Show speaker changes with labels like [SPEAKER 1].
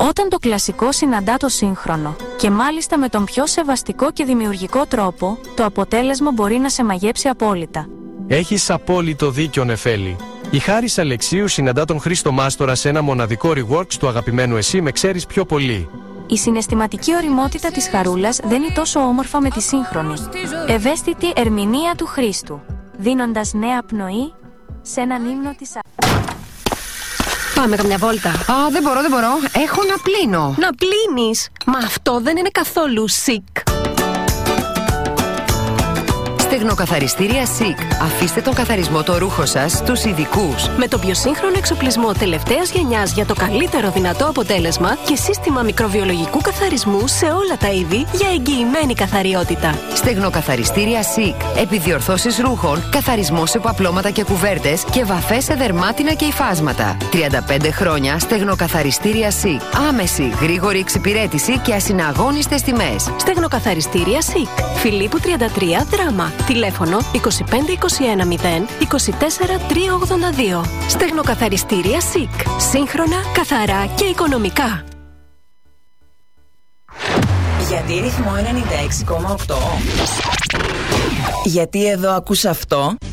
[SPEAKER 1] Όταν το κλασικό συναντά το σύγχρονο, και μάλιστα με τον πιο σεβαστικό και δημιουργικό τρόπο, το αποτέλεσμα μπορεί να σε μαγέψει απόλυτα.
[SPEAKER 2] Έχεις απόλυτο δίκιο, Νεφέλη. Η Χάρις Αλεξίου συναντά τον Χρήστο Μάστορα σε ένα μοναδικό reworks του αγαπημένου «Εσύ με ξέρεις πιο πολύ».
[SPEAKER 1] Η συναισθηματική ωριμότητα της Χαρούλας δένει τόσο όμορφα με τη σύγχρονη, ευαίσθητη ερμηνεία του Χρήστου, δίνοντας νέα πνοή σε έναν ύμνο της.
[SPEAKER 3] Πάμε καμιά βόλτα.
[SPEAKER 4] Α, δεν μπορώ. Έχω να πλύνω.
[SPEAKER 3] Να πλύνεις? Μα αυτό δεν είναι καθόλου chic.
[SPEAKER 4] Στεγνοκαθαριστήρια Σικ. Αφήστε τον καθαρισμό το ρούχο σας στους ειδικούς.
[SPEAKER 3] Με το πιο σύγχρονο εξοπλισμό τελευταίας γενιάς για το καλύτερο δυνατό αποτέλεσμα και σύστημα μικροβιολογικού καθαρισμού σε όλα τα είδη για εγγυημένη καθαριότητα.
[SPEAKER 4] Στεγνοκαθαριστήρια Σικ. Επιδιορθώσεις ρούχων, καθαρισμό σε παπλώματα και κουβέρτες και βαφές σε δερμάτινα και υφάσματα. 35 χρόνια στεγνοκαθαριστήρια Σικ. Άμεση, γρήγορη εξυπηρέτηση και ασυναγώνιστες τιμές.
[SPEAKER 3] Στεγνοκαθαριστήρια Σικ. Φιλίππου 33 Δράμα. Τηλέφωνο 2521 0 24 382. Στεγνοκαθαριστήρια Σικ. Σύγχρονα, καθαρά και οικονομικά.
[SPEAKER 5] Γιατί ρυθμό 96,8? Γιατί εδώ ακούς αυτό?